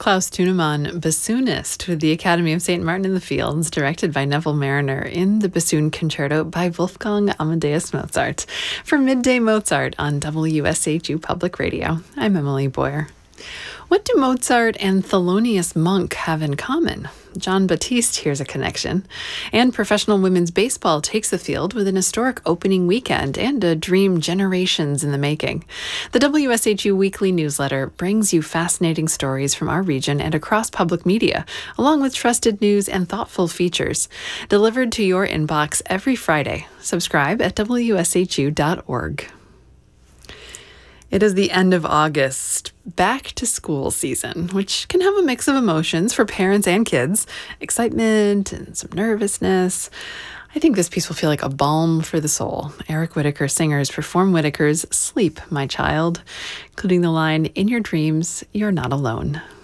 Klaus Tunemann, bassoonist with the Academy of St. Martin in the Fields, directed by Neville Mariner in the Bassoon Concerto by Wolfgang Amadeus Mozart. For Midday Mozart on WSHU Public Radio, I'm Emily Boyer. What do Mozart and Thelonious Monk have in common? John Batiste hears a connection. And professional women's baseball takes the field with an historic opening weekend and a dream generations in the making. The WSHU Weekly Newsletter brings you fascinating stories from our region and across public media, along with trusted news and thoughtful features. Delivered to your inbox every Friday. Subscribe at WSHU.org. It is the end of August, back to school season, which can have a mix of emotions for parents and kids, excitement and some nervousness. I think this piece will feel like a balm for the soul. Eric Whitacre singers perform Whitaker's Sleep, My Child, including the line, "In your dreams, you're not alone."